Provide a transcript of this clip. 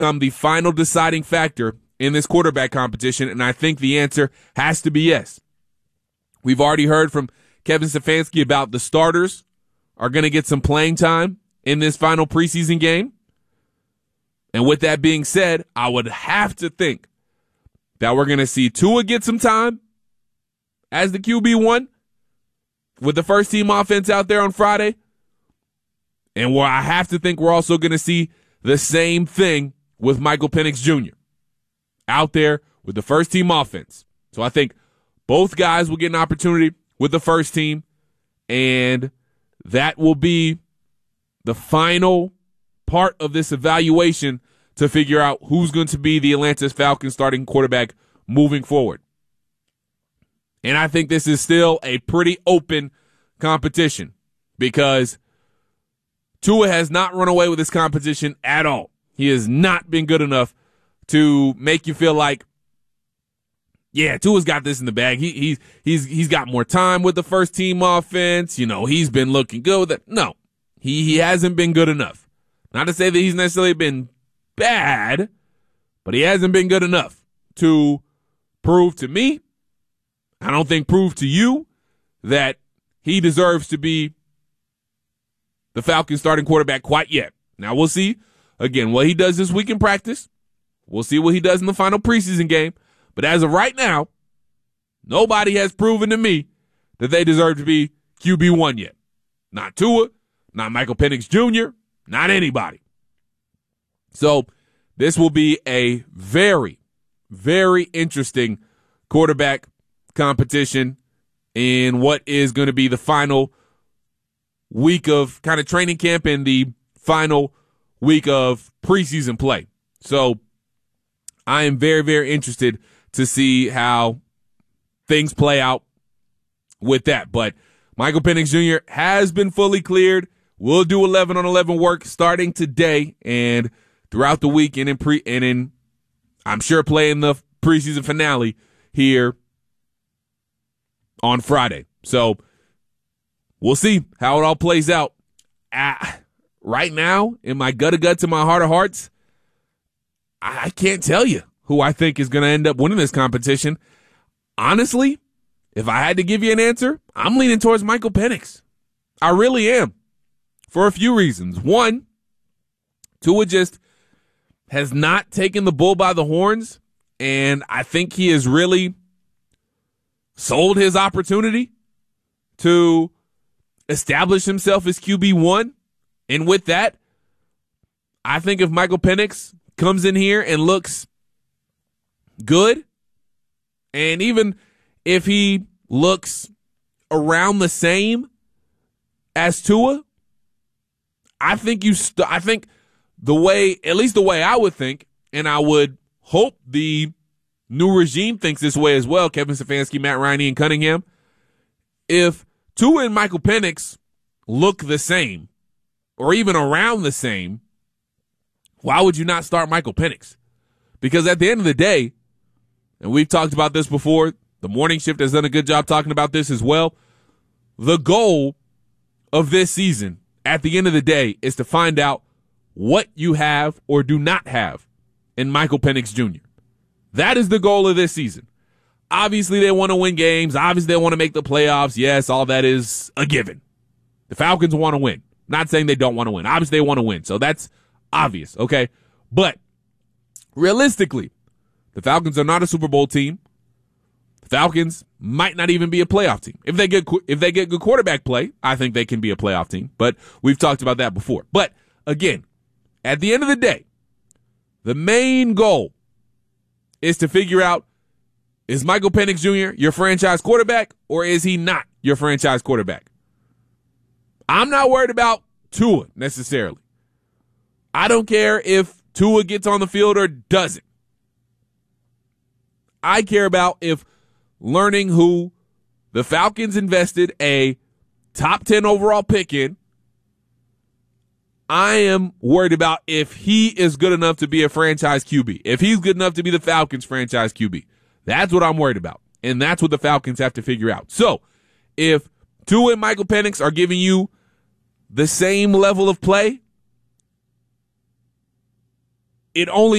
the final deciding factor in this quarterback competition? And I think the answer has to be yes. We've already heard from Kevin Stefanski about the starters are going to get some playing time in this final preseason game. And with that being said, I would have to think that we're going to see Tua get some time as the QB1 with the first team offense out there on Friday. And where I have to think we're also going to see the same thing with Michael Penix Jr. out there with the first team offense. So I think both guys will get an opportunity with the first team, and that will be the final part of this evaluation to figure out who's going to be the Atlanta Falcons starting quarterback moving forward. And I think this is still a pretty open competition because Tua has not run away with this competition at all. He has not been good enough to make you feel like, yeah, Tua's got this in the bag. He's got more time with the first team offense. You know, he's been looking good with it. No, he hasn't been good enough. Not to say that he's necessarily been bad, but he hasn't been good enough to prove to me, I don't think prove to you, that he deserves to be the Falcons starting quarterback quite yet. Now we'll see, again, what he does this week in practice. We'll see what he does in the final preseason game. But as of right now, nobody has proven to me that they deserve to be QB1 yet. Not Tua, not Michael Penix Jr., not anybody. So this will be a very, very interesting quarterback competition in what is going to be the final week of kind of training camp and the final week of preseason play. So I am very, very interested to see how things play out with that. But Michael Penix Jr. has been fully cleared. We'll do 11 on 11 work starting today and throughout the week and in I'm sure playing the preseason finale here on Friday. So we'll see how it all plays out. Right now, in my gut of guts and my heart of hearts, I can't tell you who I think is going to end up winning this competition. Honestly, if I had to give you an answer, I'm leaning towards Michael Penix. I really am, for a few reasons. One, Tua just has not taken the bull by the horns, and I think he has really sold his opportunity to establish himself as QB1. And with that, I think if Michael Penix comes in here and looks good, and even if he looks around the same as Tua, I think I think the way, at least the way I would think, and I would hope the new regime thinks this way as well, Kevin Stefanski, Matt Ryan, Ian Cunningham, if Tua and Michael Penix look the same or even around the same, why would you not start Michael Penix? Because at the end of the day, and we've talked about this before, the morning shift has done a good job talking about this as well, the goal of this season, at the end of the day, is to find out what you have or do not have in Michael Penix Jr. That is the goal of this season. Obviously, they want to win games. Obviously, they want to make the playoffs. Yes, all that is a given. The Falcons want to win. Not saying they don't want to win. Obviously, they want to win. So that's obvious, okay? But realistically, the Falcons are not a Super Bowl team. The Falcons might not even be a playoff team. If they get good quarterback play, I think they can be a playoff team. But we've talked about that before. But again, at the end of the day, the main goal is to figure out, is Michael Penix Jr. your franchise quarterback, or is he not your franchise quarterback? I'm not worried about Tua necessarily. I don't care if Tua gets on the field or doesn't. I care about if learning who the Falcons invested a top 10 overall pick in. I am worried about if he is good enough to be a franchise QB. If he's good enough to be the Falcons franchise QB. That's what I'm worried about. And that's what the Falcons have to figure out. So if Tua and Michael Penix are giving you the same level of play, it only